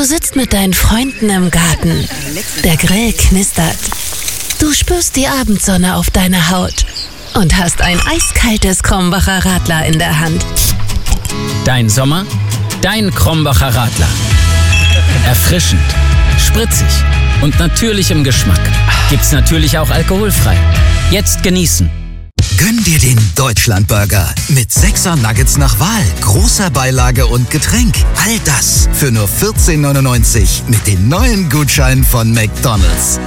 sitzt mit deinen Freunden im Garten. Der Grill knistert. Du spürst die Abendsonne auf deiner Haut und hast ein eiskaltes Krombacher Radler in der Hand. Dein Sommer, dein Krombacher Radler. Erfrischend, spritzig und natürlich im Geschmack. Gibt's natürlich auch alkoholfrei. Jetzt genießen. Gönn dir den Deutschlandburger mit 6er Nuggets nach Wahl, großer Beilage und Getränk. All das für nur 14,99 mit den neuen Gutscheinen von McDonald's.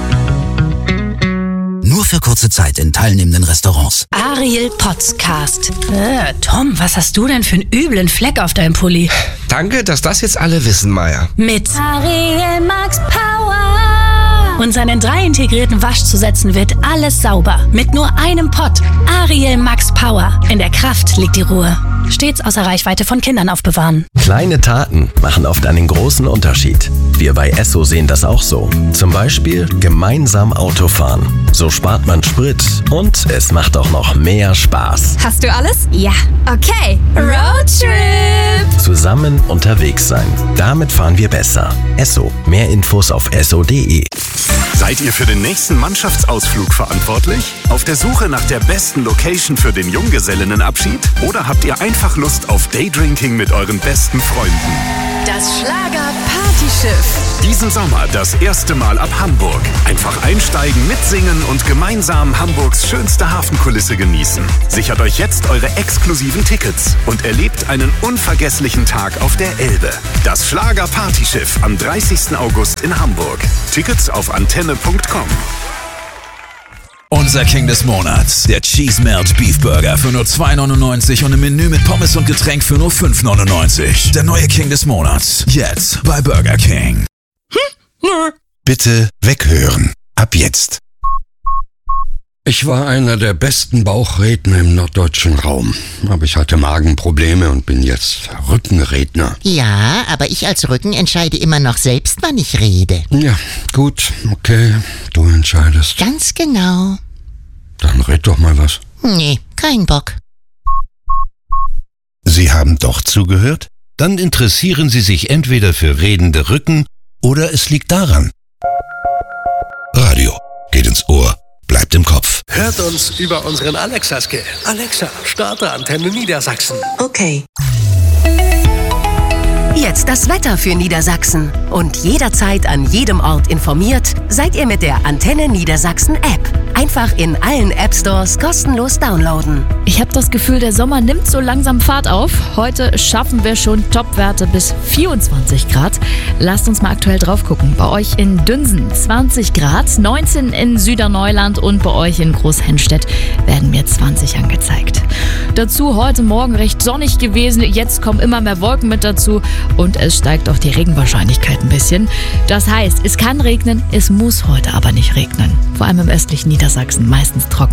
Nur für kurze Zeit in teilnehmenden Restaurants. Ariel Podcast. Tom, was hast du denn für einen üblen Fleck auf deinem Pulli? Danke, dass das jetzt alle wissen, Maya. Mit Ariel Max Power. und seinen 3 integrierten Waschzusätzen wird alles sauber. Mit nur einem Pott. Ariel Max Power. In der Kraft liegt die Ruhe. Stets außer Reichweite von Kindern aufbewahren. Kleine Taten machen oft einen großen Unterschied. Wir bei Esso sehen das auch so. Zum Beispiel gemeinsam Autofahren. So spart man Sprit und es macht auch noch mehr Spaß. Hast du alles? Ja. Okay. Roadtrip. Zusammen unterwegs sein. Damit fahren wir besser. Esso. Mehr Infos auf esso.de. Seid ihr für den nächsten Mannschaftsausflug verantwortlich? Auf der Suche nach der besten Location für den Junggesellinnenabschied? Oder habt ihr einfach Lust auf Daydrinking mit euren besten Freunden? Das Schlager-Partyschiff. Diesen Sommer das erste Mal ab Hamburg. Einfach einsteigen, mitsingen und gemeinsam Hamburgs schönste Hafenkulisse genießen. Sichert euch jetzt eure exklusiven Tickets und erlebt einen unvergesslichen Tag auf der Elbe. Das Schlager-Partyschiff am 30. August in Hamburg. Tickets auf antenne.com. Unser King des Monats, der Cheese Melt Beef Burger für nur 2,99 und ein Menü mit Pommes und Getränk für nur 5,99. Der neue King des Monats, jetzt bei Burger King. Bitte weghören. Ab jetzt. Ich war einer der besten Bauchredner im norddeutschen Raum. Aber ich hatte Magenprobleme und bin jetzt Rückenredner. Ja, aber ich als Rücken entscheide immer noch selbst, wann ich rede. Ja, gut, okay, du entscheidest. Ganz genau. Dann red doch mal was. Nee, kein Bock. Sie haben doch zugehört? Dann interessieren Sie sich entweder für redende Rücken oder es liegt daran. Radio geht ins Ohr, bleibt im Kopf. Hört uns über unseren Alexa-Skill. Alexa, starte Antenne Niedersachsen. Okay. Jetzt das Wetter für Niedersachsen. Und jederzeit an jedem Ort informiert, seid ihr mit der Antenne Niedersachsen App. Einfach in allen App-Stores kostenlos downloaden. Ich habe das Gefühl, der Sommer nimmt so langsam Fahrt auf. Heute schaffen wir schon Topwerte bis 24 Grad. Lasst uns mal aktuell drauf gucken. Bei euch in Dünsen 20 Grad, 19 in Süderneuland und bei euch in Großhennstedt werden mir 20 angezeigt. Dazu heute Morgen recht sonnig gewesen. Jetzt kommen immer mehr Wolken mit dazu und es steigt auch die Regenwahrscheinlichkeit ein bisschen. Das heißt, es kann regnen, es muss heute aber nicht regnen. Vor allem im östlichen Niedersachsen meistens trocken.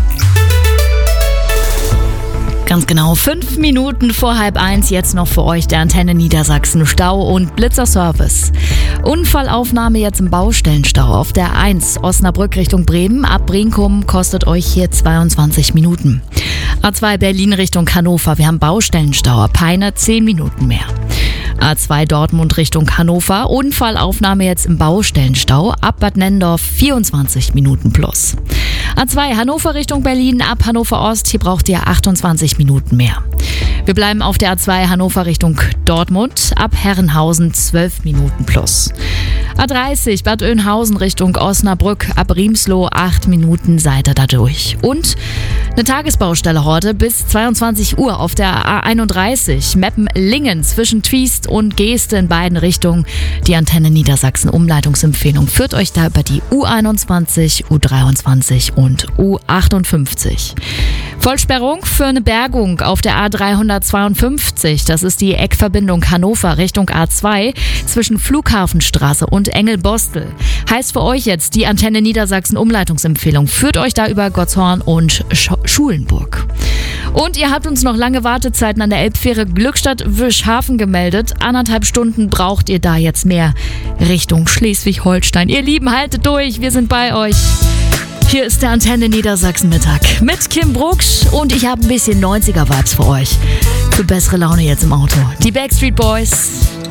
Ganz genau 5 Minuten vor 12:30 jetzt noch für euch der Antenne Niedersachsen Stau- und Blitzerservice. Unfallaufnahme jetzt im Baustellenstau auf der 1 Osnabrück Richtung Bremen. Ab Brinkum kostet euch hier 22 Minuten. A2 Berlin Richtung Hannover. Wir haben Baustellenstau ab Peine 10 Minuten mehr. A2 Dortmund Richtung Hannover. Unfallaufnahme jetzt im Baustellenstau. Ab Bad Nenndorf 24 Minuten plus. A2 Hannover Richtung Berlin. Ab Hannover Ost. Hier braucht ihr 28 Minuten mehr. Wir bleiben auf der A2 Hannover Richtung Dortmund. Ab Herrenhausen 12 Minuten plus. A30 Bad Oeynhausen Richtung Osnabrück. Ab Riemsloh 8 Minuten seid ihr da durch. Und eine Tagesbaustelle heute bis 22 Uhr auf der A31 Meppen-Lingen zwischen Twiest und Geeste in beiden Richtungen. Die Antenne Niedersachsen Umleitungsempfehlung führt euch da über die U21, U23 und U58. Vollsperrung für eine Bergung auf der A352. Das ist die Eckverbindung Hannover Richtung A2 zwischen Flughafenstraße und Engelbostel. Heißt für euch jetzt die Antenne Niedersachsen Umleitungsempfehlung. Führt euch da über Gottshorn und Schulenburg. Und ihr habt uns noch lange Wartezeiten an der Elbfähre Glückstadt-Wischhafen gemeldet. 1,5 Stunden braucht ihr da jetzt mehr Richtung Schleswig-Holstein. Ihr Lieben, haltet durch, wir sind bei euch. Hier ist der Antenne Niedersachsen Mittag mit Kim Brucksch und ich habe ein bisschen 90er-Vibes für euch. Für bessere Laune jetzt im Auto. Die Backstreet Boys.